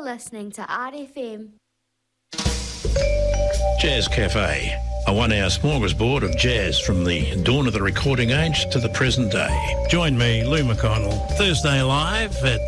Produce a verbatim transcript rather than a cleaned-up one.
listening to R F M. Jazz Cafe, a one-hour smorgasbord of jazz from the dawn of the recording age to the present day. Join me, Lou McConnell, Thursday live at